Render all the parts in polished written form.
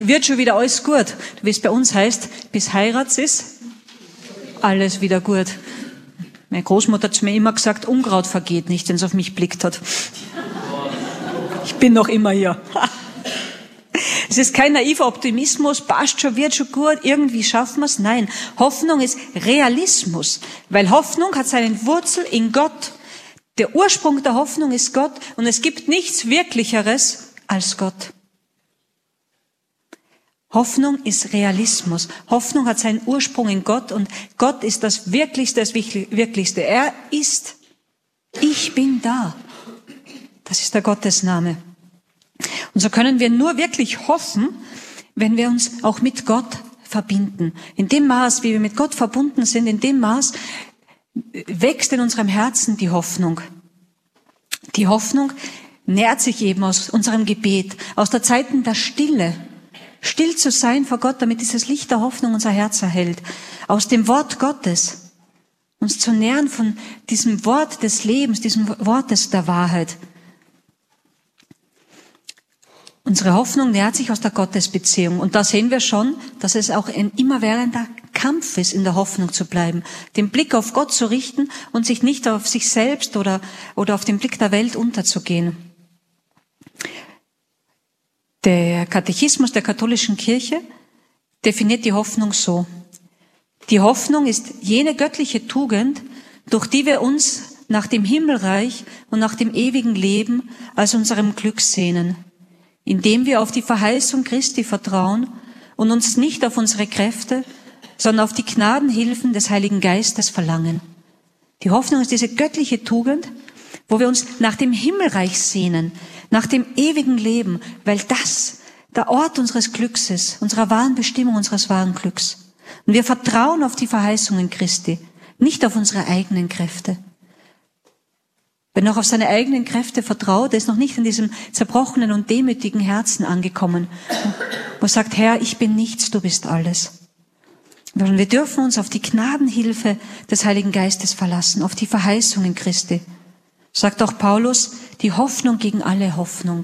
wird schon wieder alles gut. Wie es bei uns heißt, bis Heirat ist alles wieder gut. Meine Großmutter hat zu mir immer gesagt, Unkraut vergeht nicht, wenn es auf mich blickt hat. Ich bin noch immer hier. Es ist kein naiver Optimismus, passt schon, wird schon gut, irgendwie schaffen wir es. Nein, Hoffnung ist Realismus, weil Hoffnung hat seinen Wurzel in Gott. Der Ursprung der Hoffnung ist Gott und es gibt nichts Wirklicheres als Gott. Hoffnung ist Realismus. Hoffnung hat seinen Ursprung in Gott und Gott ist das Wirklichste, das Wirklichste. Er ist, ich bin da. Das ist der Gottesname. Und so können wir nur wirklich hoffen, wenn wir uns auch mit Gott verbinden. In dem Maß, wie wir mit Gott verbunden sind, in dem Maß wächst in unserem Herzen die Hoffnung. Die Hoffnung nährt sich eben aus unserem Gebet, aus der Zeiten der Stille. Still zu sein vor Gott, damit dieses Licht der Hoffnung unser Herz erhält. Aus dem Wort Gottes. Uns zu nähern von diesem Wort des Lebens, diesem Wort der Wahrheit. Unsere Hoffnung nährt sich aus der Gottesbeziehung. Und da sehen wir schon, dass es auch ein immerwährender Kampf ist, in der Hoffnung zu bleiben. Den Blick auf Gott zu richten und sich nicht auf sich selbst oder auf den Blick der Welt unterzugehen. Der Katechismus der katholischen Kirche definiert die Hoffnung so. Die Hoffnung ist jene göttliche Tugend, durch die wir uns nach dem Himmelreich und nach dem ewigen Leben als unserem Glück sehnen, indem wir auf die Verheißung Christi vertrauen und uns nicht auf unsere Kräfte, sondern auf die Gnadenhilfen des Heiligen Geistes verlangen. Die Hoffnung ist diese göttliche Tugend, wo wir uns nach dem Himmelreich sehnen, nach dem ewigen Leben, weil das der Ort unseres Glücks ist, unserer wahren Bestimmung, unseres wahren Glücks. Und wir vertrauen auf die Verheißungen Christi, nicht auf unsere eigenen Kräfte. Wer noch auf seine eigenen Kräfte vertraut, der ist noch nicht in diesem zerbrochenen und demütigen Herzen angekommen, wo er sagt, Herr, ich bin nichts, du bist alles. Und wir dürfen uns auf die Gnadenhilfe des Heiligen Geistes verlassen, auf die Verheißungen Christi. Sagt auch Paulus, die Hoffnung gegen alle Hoffnung.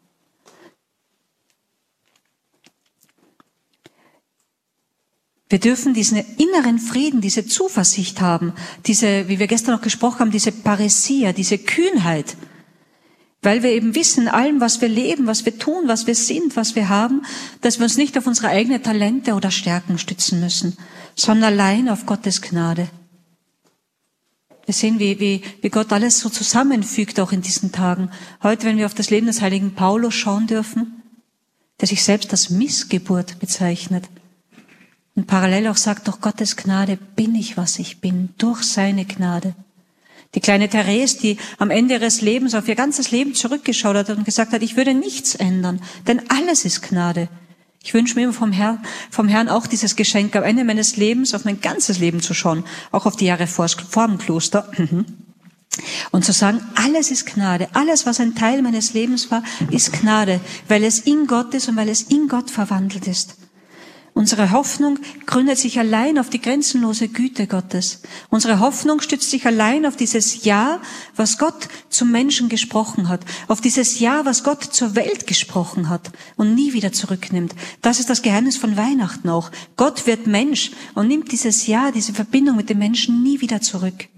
Wir dürfen diesen inneren Frieden, diese Zuversicht haben, diese, wie wir gestern noch gesprochen haben, diese Parousia, diese Kühnheit, weil wir eben wissen, in allem, was wir leben, was wir tun, was wir sind, was wir haben, dass wir uns nicht auf unsere eigenen Talente oder Stärken stützen müssen, sondern allein auf Gottes Gnade. Wir sehen, wie Gott alles so zusammenfügt, auch in diesen Tagen. Heute, wenn wir auf das Leben des heiligen Paulus schauen dürfen, der sich selbst als Missgeburt bezeichnet und parallel auch sagt, durch Gottes Gnade bin ich, was ich bin, durch seine Gnade. Die kleine Therese, die am Ende ihres Lebens auf ihr ganzes Leben zurückgeschaut hat und gesagt hat, ich würde nichts ändern, denn alles ist Gnade. Ich wünsche mir vom Herrn auch dieses Geschenk, am Ende meines Lebens auf mein ganzes Leben zu schauen, auch auf die Jahre vor dem Kloster, und zu sagen, alles ist Gnade, alles, was ein Teil meines Lebens war, ist Gnade, weil es in Gott ist und weil es in Gott verwandelt ist. Unsere Hoffnung gründet sich allein auf die grenzenlose Güte Gottes. Unsere Hoffnung stützt sich allein auf dieses Ja, was Gott zum Menschen gesprochen hat, auf dieses Ja, was Gott zur Welt gesprochen hat und nie wieder zurücknimmt. Das ist das Geheimnis von Weihnachten auch. Gott wird Mensch und nimmt dieses Ja, diese Verbindung mit dem Menschen nie wieder zurück.